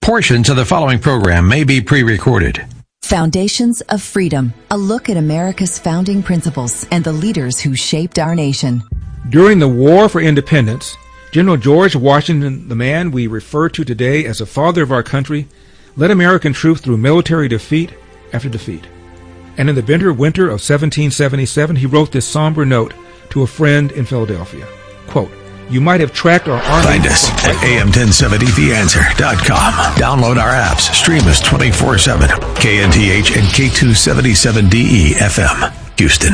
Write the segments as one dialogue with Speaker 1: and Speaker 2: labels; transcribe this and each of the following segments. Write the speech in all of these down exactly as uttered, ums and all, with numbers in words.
Speaker 1: Portions of the following program may be pre-recorded.
Speaker 2: Foundations of Freedom, a look at America's founding principles and the leaders who shaped our nation.
Speaker 3: During the War for Independence, General George Washington, the man we refer to today as the father of our country, led American troops through military defeat after defeat. And in the bitter winter of seventeen seventy-seven, he wrote this somber note to a friend in Philadelphia. Quote, "You might have tracked our army."
Speaker 1: Find us at A M ten seventy the answer dot com. Download our apps. Stream us twenty-four seven. K N T H and K two seventy-seven D E F M, Houston.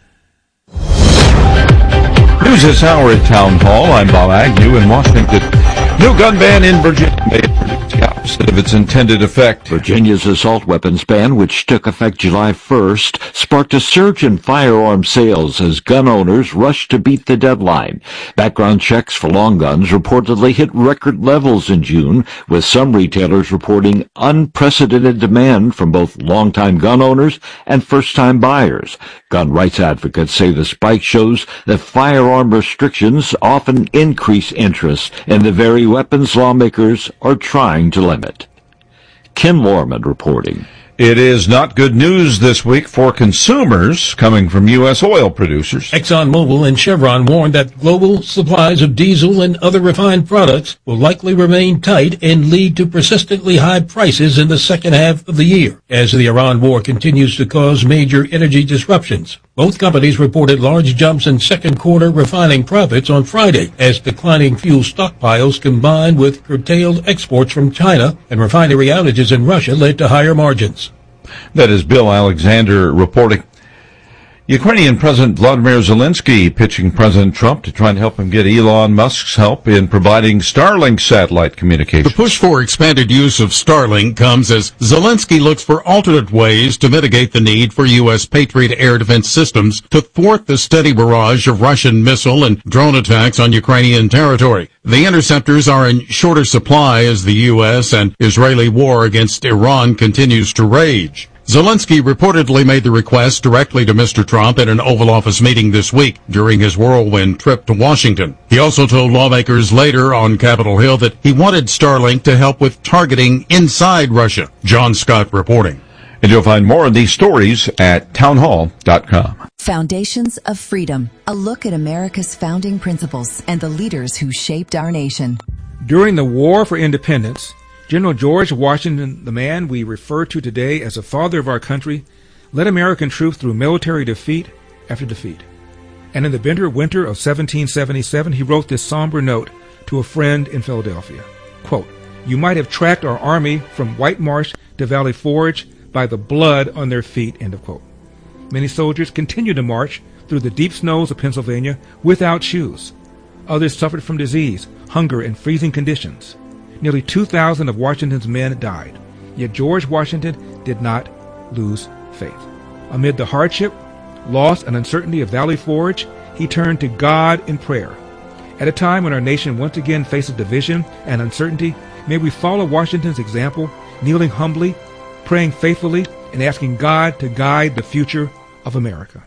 Speaker 4: News this hour at Town Hall. I'm Bob Agnew in Washington. New gun ban in Virginia may produce the opposite of its intended effect.
Speaker 5: Virginia's assault weapons ban, which took effect July first, sparked a surge in firearm sales as gun owners rushed to beat the deadline. Background checks for long guns reportedly hit record levels in June, with some retailers reporting unprecedented demand from both longtime gun owners and first-time buyers. Gun rights advocates say the spike shows that firearm restrictions often increase interest in the very weapons lawmakers are trying to limit. Ken Lorman reporting.
Speaker 4: It is not good news this week for consumers coming from U S oil producers.
Speaker 6: ExxonMobil and Chevron warned that global supplies of diesel and other refined products will likely remain tight and lead to persistently high prices in the second half of the year, as the Iran war continues to cause major energy disruptions. Both companies reported large jumps in second quarter refining profits on Friday, as declining fuel stockpiles combined with curtailed exports from China and refinery outages in Russia led to higher margins.
Speaker 4: That is Bill Alexander reporting. Ukrainian President Vladimir Zelensky pitching President Trump to try and help him get Elon Musk's help in providing Starlink satellite communications.
Speaker 7: The push for expanded use of Starlink comes as Zelensky looks for alternate ways to mitigate the need for U S Patriot air defense systems to thwart the steady barrage of Russian missile and drone attacks on Ukrainian territory. The interceptors are in shorter supply as the U S and Israeli war against Iran continues to rage. Zelensky reportedly made the request directly to Mister Trump at an Oval Office meeting this week during his whirlwind trip to Washington. He also told lawmakers later on Capitol Hill that he wanted Starlink to help with targeting inside Russia. John Scott reporting.
Speaker 4: And you'll find more of these stories at town hall dot com.
Speaker 2: Foundations of Freedom, a look at America's founding principles and the leaders who shaped our nation.
Speaker 3: During the War for Independence, General George Washington, the man we refer to today as the father of our country, led American troops through military defeat after defeat. And in the bitter winter of seventeen seventy-seven, he wrote this somber note to a friend in Philadelphia. Quote, "You might have tracked our army from White Marsh to Valley Forge by the blood on their feet," end of quote. Many soldiers continued to march through the deep snows of Pennsylvania without shoes. Others suffered from disease, hunger, and freezing conditions. Nearly two thousand of Washington's men died, yet George Washington did not lose faith. Amid the hardship, loss, and uncertainty of Valley Forge, he turned to God in prayer. At a time when our nation once again faces division and uncertainty, may we follow Washington's example, kneeling humbly, praying faithfully, and asking God to guide the future of America.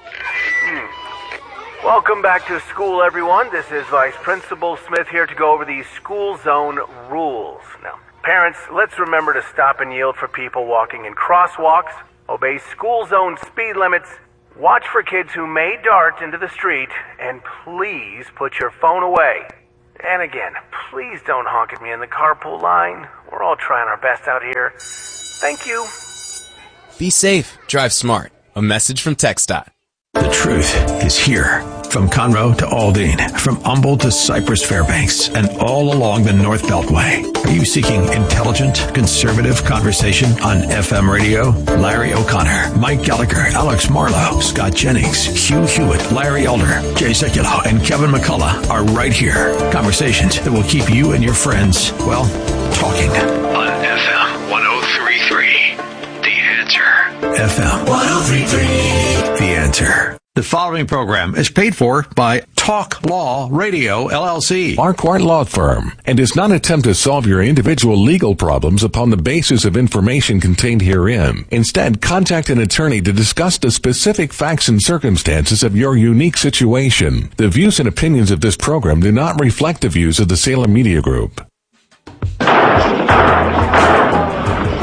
Speaker 8: Welcome back to school, everyone. This is Vice Principal Smith here to go over these school zone rules. Now, parents, let's remember to stop and yield for people walking in crosswalks, obey school zone speed limits, watch for kids who may dart into the street, and please put your phone away. And again, please don't honk at me in the carpool line. We're all trying our best out here. Thank you.
Speaker 9: Be safe. Drive smart. A message from TxDOT.
Speaker 1: The truth is here. From Conroe to Aldine, from Humboldt to Cypress Fairbanks, and all along the North Beltway. Are you seeking intelligent, conservative conversation on F M radio? Larry O'Connor, Mike Gallagher, Alex Marlowe, Scott Jennings, Hugh Hewitt, Larry Elder, Jay Sekulow, and Kevin McCullough are right here. Conversations that will keep you and your friends, well, talking. On F M one oh three point three, The Answer. F M one oh three point three, The Answer. The following program is paid for by Talk Law Radio, L L C.
Speaker 10: Marquardt Law Firm, and does not attempt to solve your individual legal problems upon the basis of information contained herein. Instead, contact an attorney to discuss the specific facts and circumstances of your unique situation. The views and opinions of this program do not reflect the views of the Salem Media Group.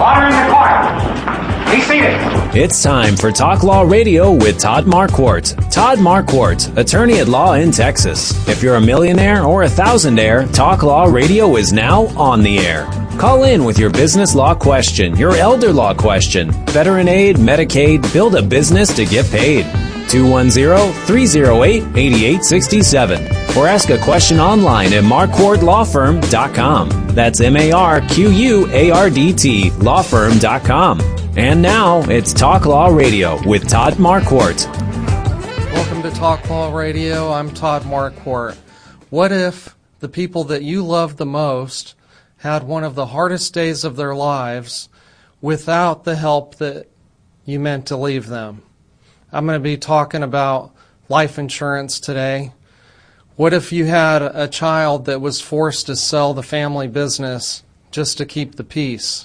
Speaker 11: Order in the court. Be seated.
Speaker 12: It's time for Talk Law Radio with Todd Marquardt. Todd Marquardt, attorney at law in Texas. If you're a millionaire or a thousandaire, Talk Law Radio is now on the air. Call in with your business law question, your elder law question, veteran aid, Medicaid, build a business to get paid. two one zero, three zero eight, eight eight six seven. Or ask a question online at marquardt law firm dot com. That's M A R Q U A R D T law firm dot com. And now, it's Talk Law Radio with Todd Marquardt.
Speaker 13: Welcome to Talk Law Radio. I'm Todd Marquardt. What if the people that you love the most had one of the hardest days of their lives without the help that you meant to leave them? I'm going to be talking about life insurance today. What if you had a child that was forced to sell the family business just to keep the peace?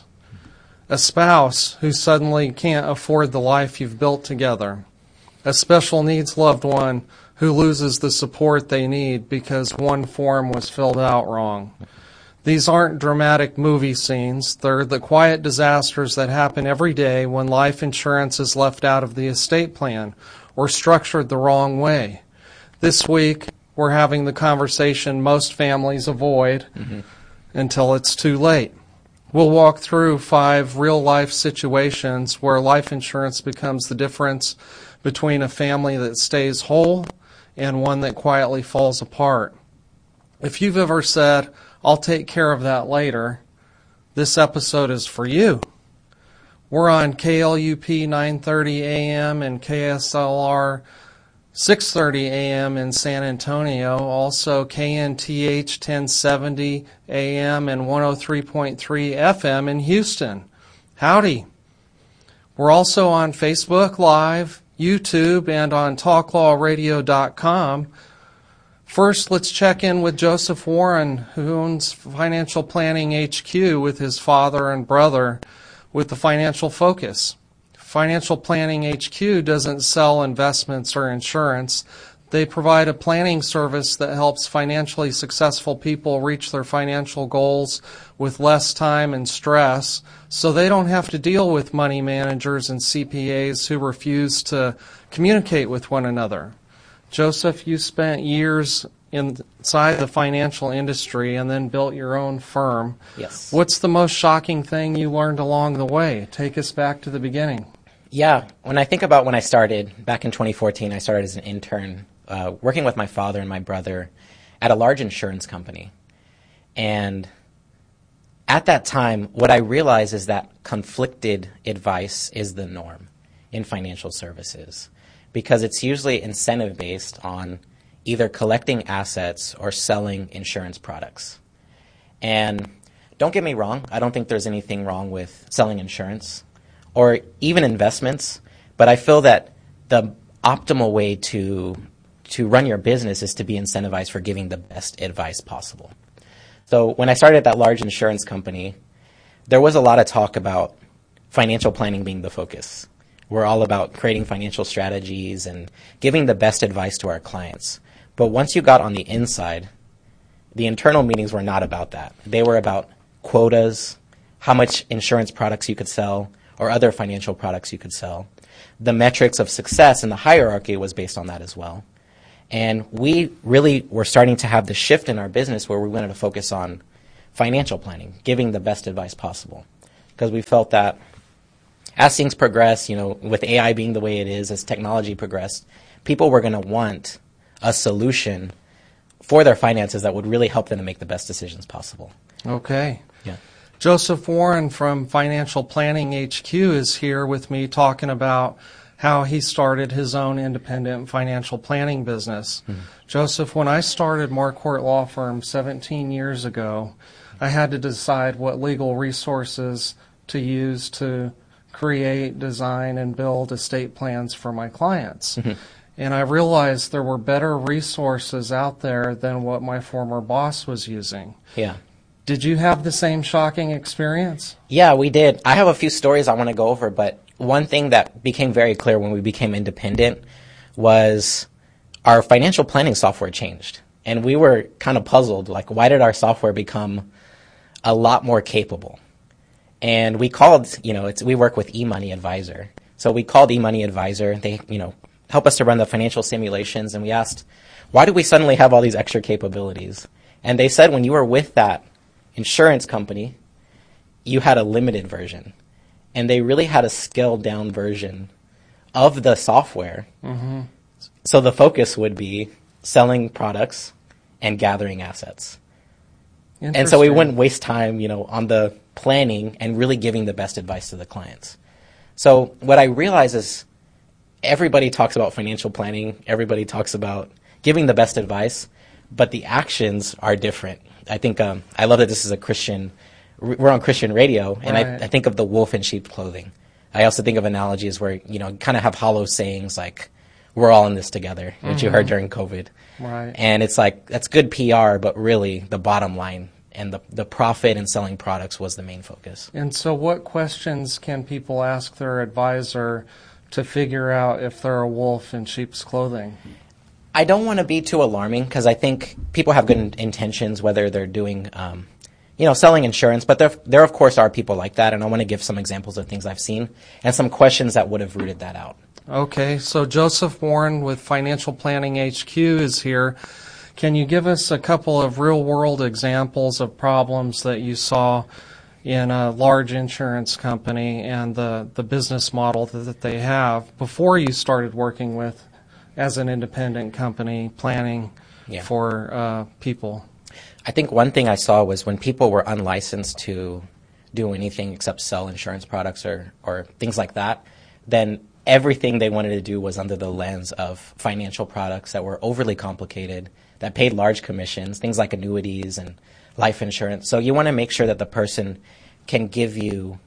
Speaker 13: A spouse who suddenly can't afford the life you've built together. A special needs loved one who loses the support they need because one form was filled out wrong. These aren't dramatic movie scenes. They're the quiet disasters that happen every day when life insurance is left out of the estate plan or structured the wrong way. This week, we're having the conversation most families avoid mm-hmm. until it's too late. We'll walk through five real-life situations where life insurance becomes the difference between a family that stays whole and one that quietly falls apart. If you've ever said, "I'll take care of that later," this episode is for you. We're on K L U P nine thirty A M and K S L R six thirty A M in San Antonio, also K N T H ten seventy A M and one oh three point three F M in Houston. Howdy. We're also on Facebook Live, YouTube, and on talk law radio dot com. First, let's check in with Joseph Warren, who owns Financial Planning H Q with his father and brother with the Financial Focus. Financial Planning H Q doesn't sell investments or insurance. They provide a planning service that helps financially successful people reach their financial goals with less time and stress, so they don't have to deal with money managers and C P As who refuse to communicate with one another. Joseph, you spent years inside the financial industry and then built your own firm.
Speaker 14: Yes.
Speaker 13: What's the most shocking thing you learned along the way? Take us back to the beginning.
Speaker 14: Yeah, when I think about when I started, back in twenty fourteen, I started as an intern uh, working with my father and my brother at a large insurance company. And at that time, what I realized is that conflicted advice is the norm in financial services, because it's usually incentive-based on either collecting assets or selling insurance products. And don't get me wrong, I don't think there's anything wrong with selling insurance or even investments, but I feel that the optimal way to to run your business is to be incentivized for giving the best advice possible. So when I started at that large insurance company, there was a lot of talk about financial planning being the focus. We're all about creating financial strategies and giving the best advice to our clients. But once you got on the inside, the internal meetings were not about that. They were about quotas, how much insurance products you could sell, or other financial products you could sell. The metrics of success and the hierarchy was based on that as well. And we really were starting to have the shift in our business where we wanted to focus on financial planning, giving the best advice possible. Because we felt that as things progress, you know, with A I being the way it is, as technology progressed, people were going to want a solution for their finances that would really help them to make the best decisions possible.
Speaker 13: Okay.
Speaker 14: Yeah.
Speaker 13: Joseph Warren from Financial Planning H Q is here with me talking about how he started his own independent financial planning business. Mm-hmm. Joseph, when I started Marquardt Law Firm seventeen years ago, I had to decide what legal resources to use to create, design, and build estate plans for my clients. Mm-hmm. And I realized there were better resources out there than what my former boss was using.
Speaker 14: Yeah.
Speaker 13: Did you have the same shocking experience?
Speaker 14: Yeah, we did. I have a few stories I want to go over, but one thing that became very clear when we became independent was our financial planning software changed. And we were kind of puzzled, like, why did our software become a lot more capable? And we called, you know, it's, we work with eMoney Advisor. So we called eMoney Advisor. They, you know, help us to run the financial simulations. And we asked, why do we suddenly have all these extra capabilities? And they said when you were with that insurance company, you had a limited version. And they really had a scaled down version of the software. Mm-hmm. So the focus would be selling products and gathering assets. And so we wouldn't waste time, you know, on the planning and really giving the best advice to the clients. So what I realize is everybody talks about financial planning. Everybody talks about giving the best advice, but the actions are different. I think um, I love that this is a Christian, we're on Christian radio, and right. I, I think of the wolf in sheep's clothing. I also think of analogies where, you know, kind of have hollow sayings like, we're all in this together, which mm-hmm. you heard during COVID.
Speaker 13: Right.
Speaker 14: And it's like, that's good P R, but really the bottom line and the, the profit in selling products was the main focus.
Speaker 13: And so what questions can people ask their advisor to figure out if they're a wolf in sheep's clothing?
Speaker 14: I don't want to be too alarming because I think people have good intentions, whether they're doing, um, you know, selling insurance, but there, there of course are people like that, and I want to give some examples of things I've seen and some questions that would have rooted that out.
Speaker 13: Okay, so Joseph Warren with Financial Planning H Q is here. Can you give us a couple of real-world examples of problems that you saw in a large insurance company and the, the business model that, that they have before you started working with, as an independent company, planning yeah. for uh, people?
Speaker 14: I think one thing I saw was when people were unlicensed to do anything except sell insurance products or, or things like that, then everything they wanted to do was under the lens of financial products that were overly complicated, that paid large commissions, things like annuities and life insurance. So you want to make sure that the person can give you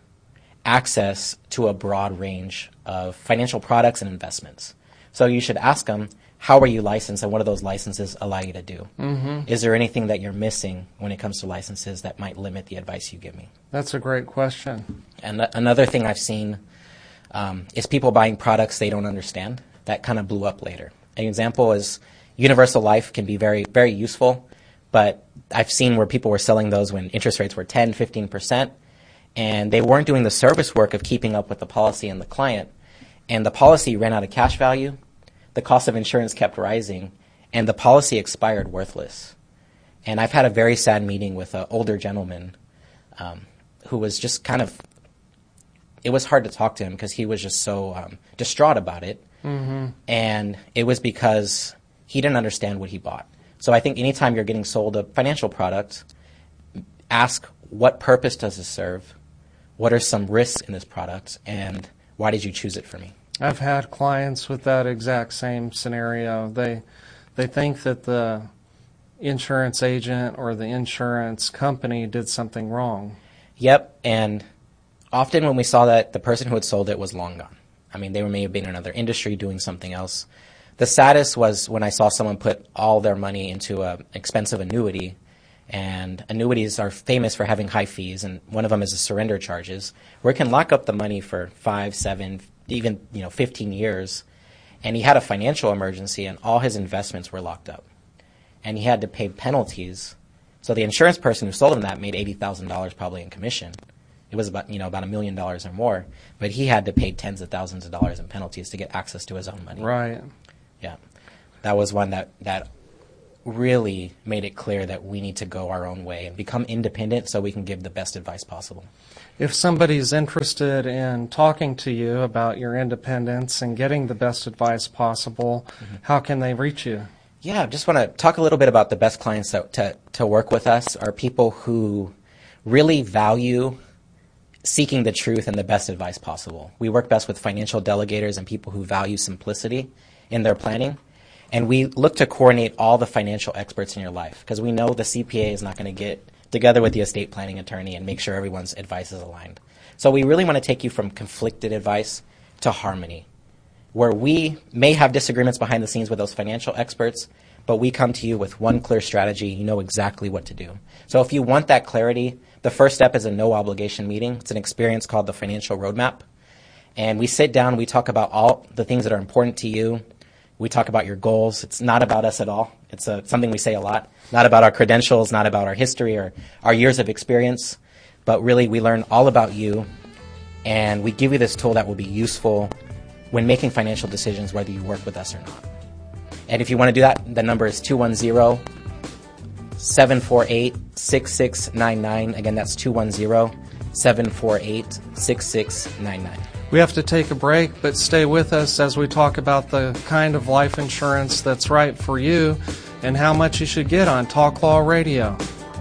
Speaker 14: access to a broad range of financial products and investments. So you should ask them, how are you licensed and what do those licenses allow you to do? Mm-hmm. Is there anything that you're missing when it comes to licenses that might limit the advice you give me?
Speaker 13: That's a great question.
Speaker 14: And th- another thing I've seen um, is people buying products they don't understand that kind of blew up later. An example is universal life can be very, very useful, but I've seen where people were selling those when interest rates were ten, fifteen percent, and they weren't doing the service work of keeping up with the policy and the client. And the policy ran out of cash value, the cost of insurance kept rising, and the policy expired worthless. And I've had a very sad meeting with an older gentleman um, who was just kind of, it was hard to talk to him because he was just so um, distraught about it. Mm-hmm. And it was because he didn't understand what he bought. So I think anytime you're getting sold a financial product, ask what purpose does this serve? What are some risks in this product? And why did you choose it for me?
Speaker 13: I've had clients with that exact same scenario. They they think that the insurance agent or the insurance company did something wrong.
Speaker 14: Yep, and often when we saw that, the person who had sold it was long gone. I mean, they may have been in another industry doing something else. The saddest was when I saw someone put all their money into an expensive annuity, and annuities are famous for having high fees, and one of them is the surrender charges, where it can lock up the money for five, seven, even you know, fifteen years. And he had a financial emergency, and all his investments were locked up, and he had to pay penalties. So the insurance person who sold him that made eighty thousand dollars probably in commission. It was about you know about a million dollars or more, but he had to pay tens of thousands of dollars in penalties to get access to his own money.
Speaker 13: Right.
Speaker 14: Yeah, that was one that that really made it clear that we need to go our own way and become independent so we can give the best advice possible.
Speaker 13: If somebody's interested in talking to you about your independence and getting the best advice possible, mm-hmm. how can they reach you?
Speaker 14: Yeah, I just want to talk a little bit about the best clients that, to, to work with us are people who really value seeking the truth and the best advice possible. We work best with financial delegators and people who value simplicity in their planning. And we look to coordinate all the financial experts in your life because we know the C P A is not going to get together with the estate planning attorney and make sure everyone's advice is aligned. So we really want to take you from conflicted advice to harmony, where we may have disagreements behind the scenes with those financial experts, but we come to you with one clear strategy. You know exactly what to do. So if you want that clarity, the first step is a no-obligation meeting. It's an experience called the Financial Roadmap. And we sit down, we talk about all the things that are important to you. We talk about your goals. It's not about us at all. It's a, something we say a lot. Not about our credentials, not about our history or our years of experience. But really, we learn all about you, and we give you this tool that will be useful when making financial decisions, whether you work with us or not. And if you want to do that, the number is two one zero, seven four eight, six six nine nine. Again, that's two one zero, seven four eight, six six nine nine.
Speaker 13: We have to take a break, but stay with us as we talk about the kind of life insurance that's right for you and how much you should get on Talk Law Radio.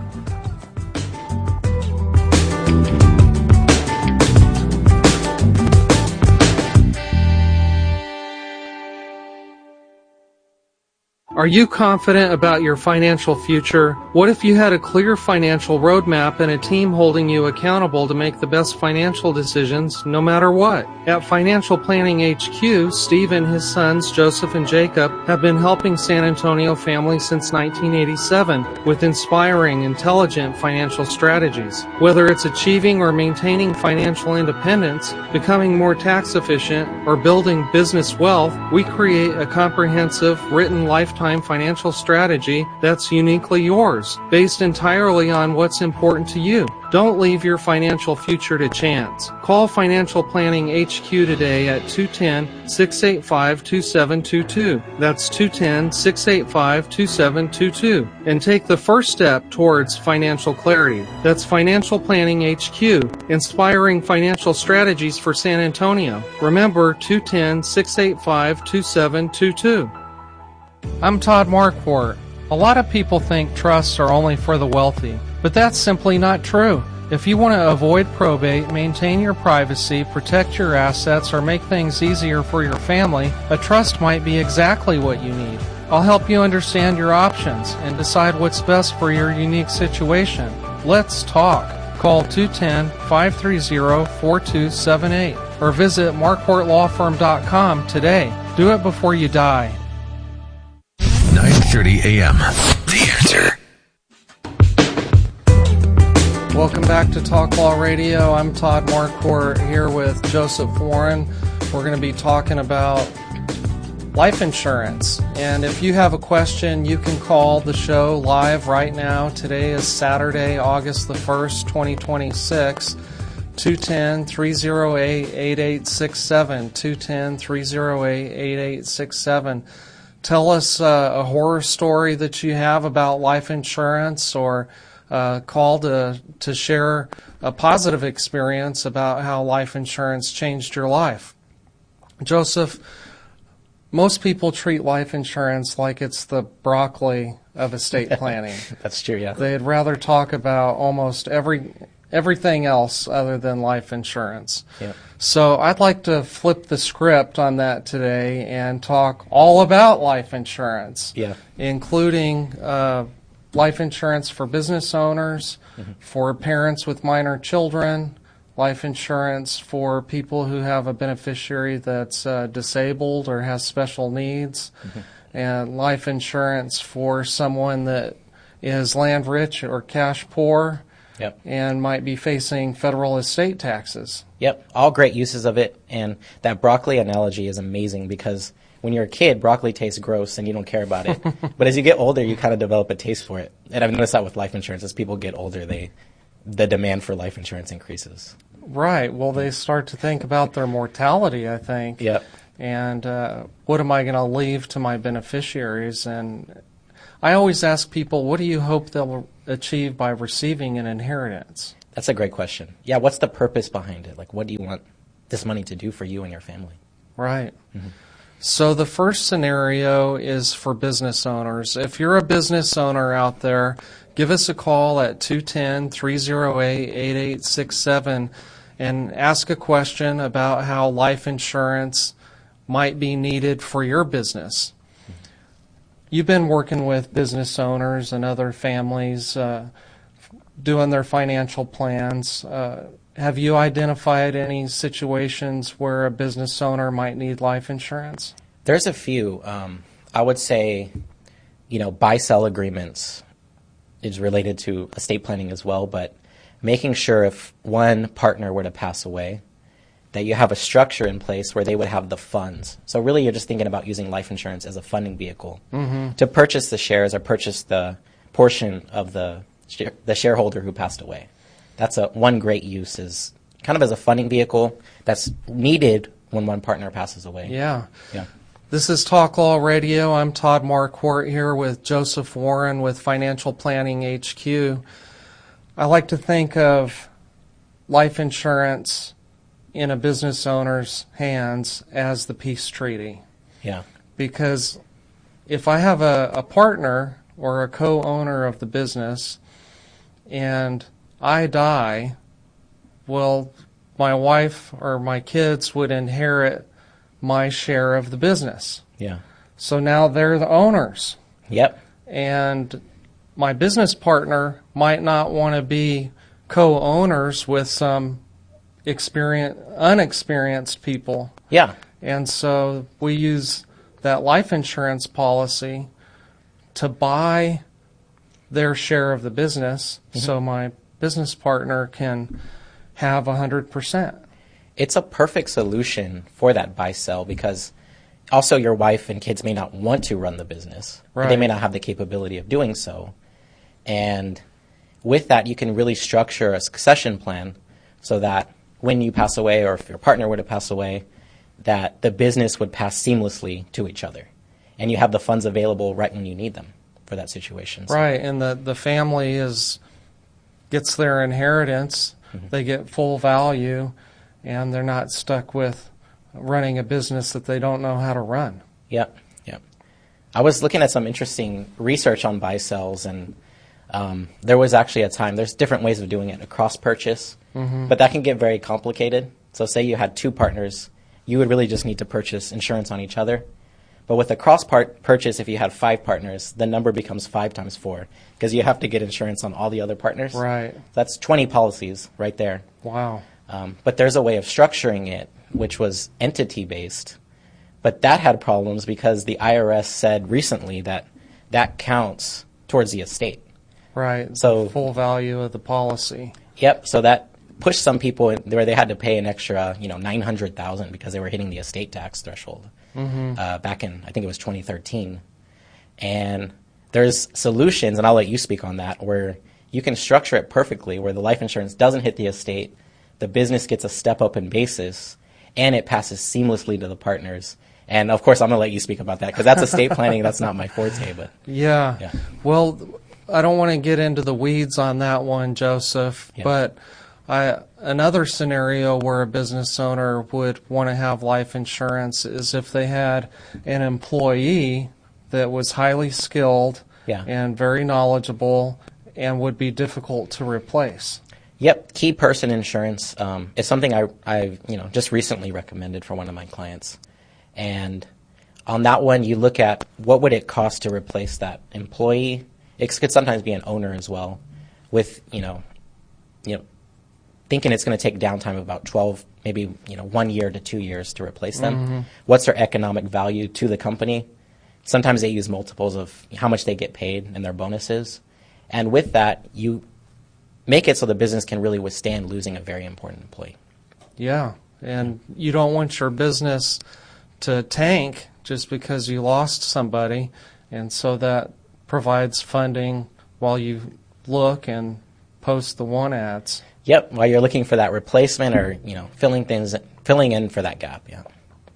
Speaker 13: Are you confident about your financial future? What if you had a clear financial roadmap and a team holding you accountable to make the best financial decisions no matter what? At Financial Planning H Q, Steve and his sons, Joseph and Jacob, have been helping San Antonio families since nineteen eighty-seven with inspiring, intelligent financial strategies. Whether it's achieving or maintaining financial independence, becoming more tax efficient, or building business wealth, we create a comprehensive, written lifetime financial strategy that's uniquely yours, based entirely on what's important to you. Don't leave your financial future to chance. Call Financial Planning H Q today at two one zero, six eight five, two seven two two. That's two one zero, six eight five, two seven two two. And take the first step towards financial clarity. That's Financial Planning H Q, inspiring financial strategies for San Antonio. Remember, two one zero, six eight five, two seven two two. I'm Todd Marquardt. A lot of people think trusts are only for the wealthy, but that's simply not true. If you want to avoid probate, maintain your privacy, protect your assets, or make things easier for your family, a trust might be exactly what you need. I'll help you understand your options and decide what's best for your unique situation. Let's talk. Call two one zero, five three zero, four two seven eight or visit marquardt law firm dot com today. Do it before you die.
Speaker 1: nine thirty a.m. The Answer.
Speaker 13: Welcome back to Talk Law Radio. I'm Todd Marquardt here with Joseph Warren. We're going to be talking about life insurance. And if you have a question, you can call the show live right now. Today is Saturday, August the first, twenty twenty-six. two one zero, three zero eight, eight eight six seven. two one zero, three zero eight, eight eight six seven. Tell us uh, a horror story that you have about life insurance, or uh, call to to share a positive experience about how life insurance changed your life. Joseph, most people treat life insurance like it's the broccoli of estate planning.
Speaker 14: That's true, yeah.
Speaker 13: They'd rather talk about almost every everything else other than life insurance.
Speaker 14: Yeah.
Speaker 13: So I'd like to flip the script on that today and talk all about life insurance,
Speaker 14: yeah.
Speaker 13: including uh, life insurance for business owners, mm-hmm. for parents with minor children, life insurance for people who have a beneficiary that's uh, disabled or has special needs, mm-hmm. and life insurance for someone that is land rich or cash poor.
Speaker 14: Yep.
Speaker 13: And might be facing federal estate taxes.
Speaker 14: Yep, all great uses of it. And that broccoli analogy is amazing because when you're a kid, broccoli tastes gross and you don't care about it. But as you get older, you kind of develop a taste for it. And I've noticed that with life insurance. As people get older, they the demand for life insurance increases.
Speaker 13: Right. Well, they start to think about their mortality, I think.
Speaker 14: Yep.
Speaker 13: And uh, what am I going to leave to my beneficiaries? And I always ask people, what do you hope they'll achieve by receiving an inheritance?
Speaker 14: That's a great question. Yeah, what's the purpose behind it? Like, what do you want this money to do for you and your family?
Speaker 13: Right.
Speaker 14: Mm-hmm.
Speaker 13: So the first scenario is for business owners. If you're a business owner out there, give us a call at two one zero, three zero eight, eight eight six seven and ask a question about how life insurance might be needed for your business. You've been working with business owners and other families uh, doing their financial plans. Uh, have you identified any situations where a business owner might need life insurance?
Speaker 14: There's a few. Um, I would say, you know, buy-sell agreements is related to estate planning as well, but making sure if one partner were to pass away, that you have a structure in place where they would have the funds. So really you're just thinking about using life insurance as a funding vehicle
Speaker 13: mm-hmm.
Speaker 14: to purchase the shares or purchase the portion of the share, the shareholder who passed away. that's a one great use, is kind of as a funding vehicle that's needed when one partner passes away.
Speaker 13: Yeah.
Speaker 14: Yeah.
Speaker 13: This is Talk Law Radio. I'm Todd Marquardt here with Joseph Warren with Financial Planning H Q. I like to think of life insurance in a business owner's hands as the peace treaty.
Speaker 14: Yeah.
Speaker 13: Because if I have a, a partner or a co-owner of the business and I die, well, my wife or my kids would inherit my share of the business.
Speaker 14: Yeah.
Speaker 13: So now they're the owners.
Speaker 14: Yep.
Speaker 13: And my business partner might not want to be co-owners with some experience, unexperienced people.
Speaker 14: Yeah.
Speaker 13: And so we use that life insurance policy to buy their share of the business, mm-hmm. so my business partner can have one hundred percent.
Speaker 14: It's a perfect solution for that buy-sell, because also your wife and kids may not want to run the business.
Speaker 13: Right.
Speaker 14: They may not have the capability of doing so. And with that, you can really structure a succession plan so that when you pass away, or if your partner were to pass away, that the business would pass seamlessly to each other. And you have the funds available right when you need them for that situation. So.
Speaker 13: Right, and the, the family is gets their inheritance. Mm-hmm. They get full value, and they're not stuck with running a business that they don't know how to run.
Speaker 14: Yep, yep. I was looking at some interesting research on buy-sells, and um, there was actually a time, there's different ways of doing it, a cross-purchase,
Speaker 13: mm-hmm.
Speaker 14: but that can get very complicated. So say you had two partners, you would really just need to purchase insurance on each other. But with a cross-purchase, if you had five partners, the number becomes five times four, because you have to get insurance on all the other partners.
Speaker 13: Right.
Speaker 14: That's twenty policies right there.
Speaker 13: Wow.
Speaker 14: Um, but there's a way of structuring it, which was entity-based. But that had problems because the I R S said recently that that counts towards the estate.
Speaker 13: Right.
Speaker 14: So
Speaker 13: the full value of the policy.
Speaker 14: Yep. So that pushed some people in, where they had to pay an extra, you know, nine hundred thousand dollars because they were hitting the estate tax threshold.
Speaker 13: Mm-hmm.
Speaker 14: Uh, back in, I think it was twenty thirteen. And there's solutions, and I'll let you speak on that, where you can structure it perfectly, where the life insurance doesn't hit the estate, the business gets a step up in basis, and it passes seamlessly to the partners. And, of course, I'm going to let you speak about that, because that's estate planning. That's not my forte. But
Speaker 13: yeah.
Speaker 14: yeah.
Speaker 13: Well, I don't want to get into the weeds on that one, Joseph,
Speaker 14: yeah.
Speaker 13: but I, another scenario where a business owner would want to have life insurance is if they had an employee that was highly skilled
Speaker 14: yeah.
Speaker 13: and very knowledgeable and would be difficult to replace.
Speaker 14: Yep, key person insurance um, is something I, I, you know, just recently recommended for one of my clients. And on that one, you look at what would it cost to replace that employee. It could sometimes be an owner as well, with you know, you know. thinking it's going to take downtime of about twelve, maybe you know, one year to two years to replace them.
Speaker 13: Mm-hmm.
Speaker 14: What's their economic value to the company? Sometimes they use multiples of how much they get paid and their bonuses. And with that, you make it so the business can really withstand losing a very important employee.
Speaker 13: Yeah, and you don't want your business to tank just because you lost somebody, and so that provides funding while you look and post the want ads.
Speaker 14: Yep, while you're looking for that replacement or, you know, filling things, filling in for that gap, yeah.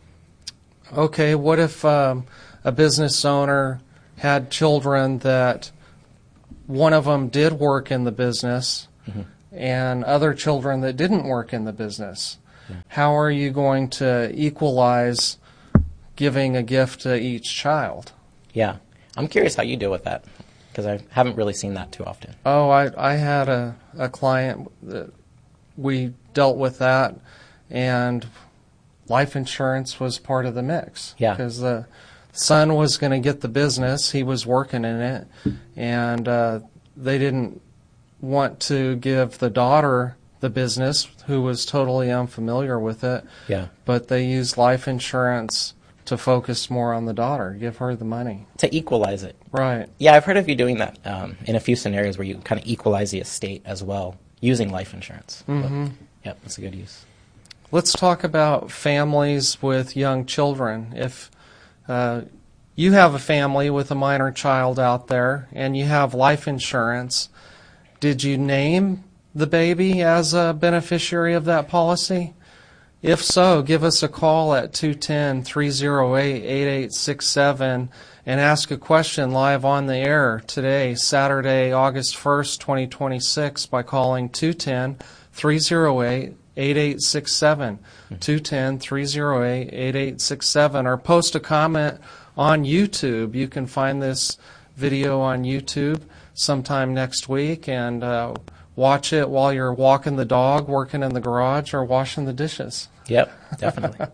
Speaker 13: Okay, what if um, a business owner had children that one of them did work in the business mm-hmm. and other children that didn't work in the business? Yeah. How are you going to equalize giving a gift to each child?
Speaker 14: Yeah, I'm curious how you deal with that, because I haven't really seen that too often.
Speaker 13: Oh, I, I had a, a client that we dealt with that, and life insurance was part of the mix.
Speaker 14: Yeah.
Speaker 13: Because the son was going to get the business, he was working in it, and uh, they didn't want to give the daughter the business, who was totally unfamiliar with it.
Speaker 14: Yeah.
Speaker 13: But they used life insurance to focus more on the daughter, give her the money.
Speaker 14: To equalize it.
Speaker 13: Right.
Speaker 14: Yeah, I've heard of you doing that um, in a few scenarios where you kind of equalize the estate as well, using life insurance.
Speaker 13: Mm-hmm.
Speaker 14: But, yep, that's a good use.
Speaker 13: Let's talk about families with young children. If uh, you have a family with a minor child out there and you have life insurance, did you name the baby as a beneficiary of that policy? If so, give us a call at two one zero, three zero eight, eight eight six seven and ask a question live on the air today, Saturday, August first, twenty twenty-six, by calling two one zero, three zero eight, eight eight six seven, two one zero, three zero eight, eight eight six seven, or post a comment on YouTube. You can find this video on YouTube sometime next week and uh, watch it while you're walking the dog, working in the garage, or washing the dishes.
Speaker 14: Yep, definitely.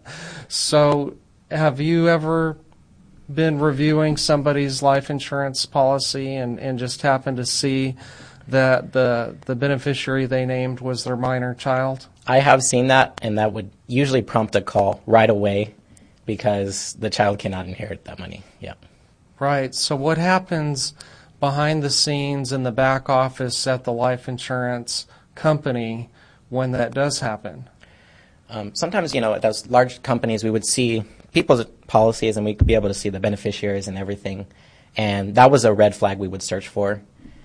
Speaker 13: So have you ever been reviewing somebody's life insurance policy and, and just happened to see that the the beneficiary they named was their minor child?
Speaker 14: I have seen that, and that would usually prompt a call right away because the child cannot inherit that money. Yeah.
Speaker 13: Right. So what happens behind the scenes in the back office at the life insurance company when that does happen?
Speaker 14: Um, sometimes, you know, at those large companies, we would see people's policies and we'd be able to see the beneficiaries and everything. And that was a red flag we would search for.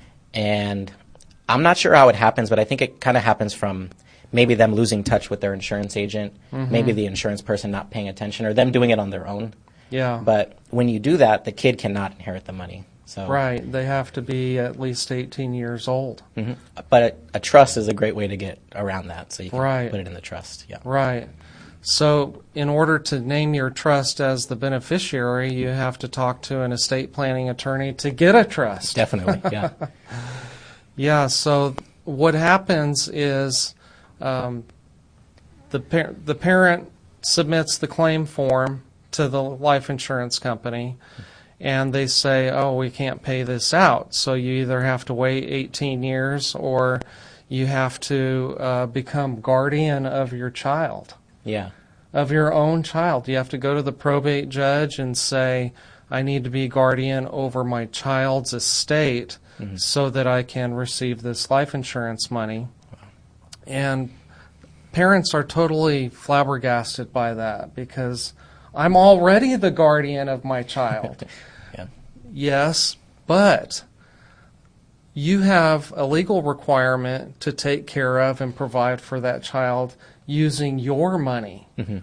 Speaker 14: And I'm not sure how it happens, but I think it kind of happens from maybe them losing touch with their insurance agent, mm-hmm. maybe the insurance person not paying attention, or them doing it on their own.
Speaker 13: Yeah.
Speaker 14: But when you do that, the kid cannot inherit the money. So
Speaker 13: right. They have to be at least eighteen years old.
Speaker 14: Mm-hmm. But a, a trust is a great way to get around that, so you can
Speaker 13: right.
Speaker 14: put it in the trust. Yeah.
Speaker 13: Right. So in order to name your trust as the beneficiary, you have to talk to an estate planning attorney to get a trust.
Speaker 14: Definitely, yeah.
Speaker 13: Yeah, so what happens is um, the par- the parent submits the claim form to the life insurance company, and they say, oh, we can't pay this out. So you either have to wait eighteen years or you have to uh, become guardian of your child.
Speaker 14: Yeah.
Speaker 13: Of your own child. You have to go to the probate judge and say, I need to be guardian over my child's estate mm-hmm. so that I can receive this life insurance money. Wow. And parents are totally flabbergasted by that because I'm already the guardian of my child.
Speaker 14: Yeah.
Speaker 13: Yes, but you have a legal requirement to take care of and provide for that child using your money.
Speaker 14: Mm-hmm.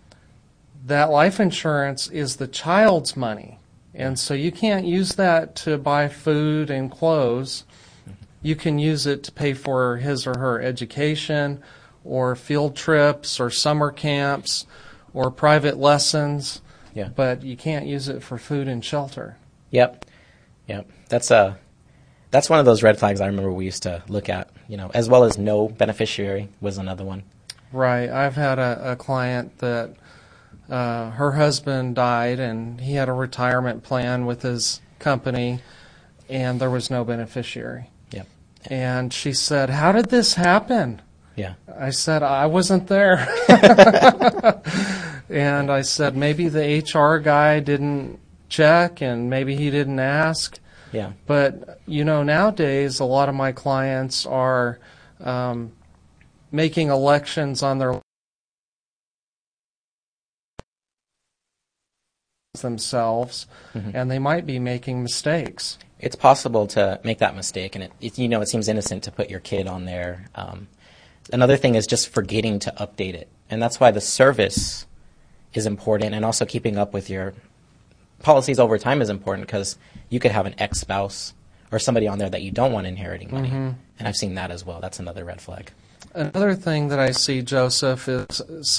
Speaker 13: That life insurance is the child's money, and so you can't use that to buy food and clothes. Mm-hmm. You can use it to pay for his or her education or field trips or summer camps or private lessons,
Speaker 14: yeah.
Speaker 13: but you can't use it for food and shelter.
Speaker 14: Yep, yep. That's a that's one of those red flags I remember we used to look at, you know, as well as no beneficiary was another one.
Speaker 13: Right. I've had a, a client that uh, her husband died and he had a retirement plan with his company and there was no beneficiary.
Speaker 14: Yep.
Speaker 13: And she said, how did this happen?
Speaker 14: Yeah.
Speaker 13: I said, I wasn't there. And I said, maybe the H R guy didn't check and maybe he didn't ask.
Speaker 14: Yeah.
Speaker 13: But, you know, nowadays a lot of my clients are um, making elections on their themselves, mm-hmm. and they might be making mistakes.
Speaker 14: It's possible to make that mistake, and it, it you know it seems innocent to put your kid on there. Um, another thing is just forgetting to update it, and that's why the service is important, and also keeping up with your policies over time is important because you could have an ex-spouse or somebody on there that you don't want inheriting money,
Speaker 13: mm-hmm.
Speaker 14: and I've seen that as well. That's another red flag.
Speaker 13: Another thing that I see, Joseph, is